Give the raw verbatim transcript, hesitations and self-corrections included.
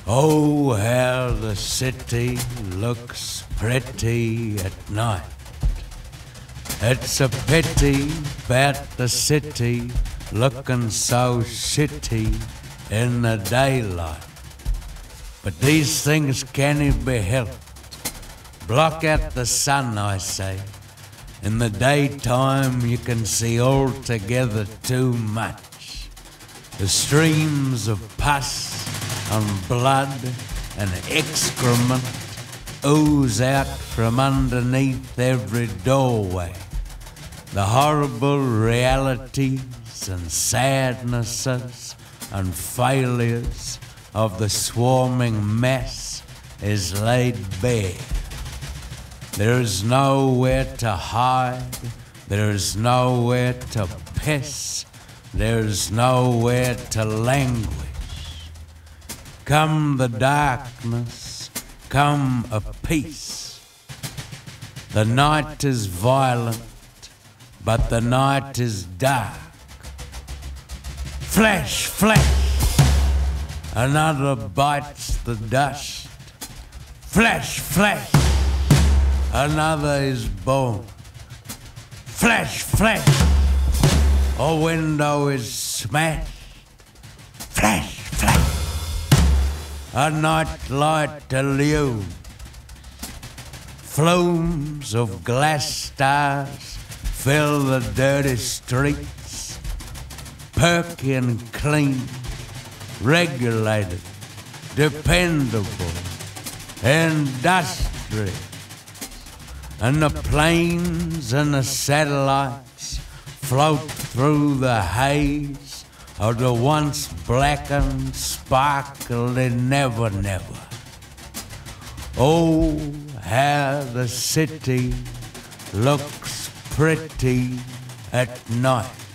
Oh, how the city looks pretty at night. It's a pity about the city looking so shitty in the daylight. But these things can't be helped. Block out the sun, I say. In the daytime you can see altogether too much. The streams of pus and blood and excrement ooze out from underneath every doorway. The horrible realities and sadnesses and failures of the swarming mass is laid bare. There is nowhere to hide, there is nowhere to piss, there is nowhere to languish. Come the darkness, come a peace. The night is violent, but the night is dark. Flash, flash, another bites the dust. Flash, flash, another is born. Flash, flash, a window is smashed. Flash, flash, a night light illumes. Flumes of glass stars fill the dirty streets. Perky and clean, regulated, dependable, industrial. And the planes and the satellites float through the haze of the once blackened, sparkling Never Never. Oh, how the city looks pretty at night.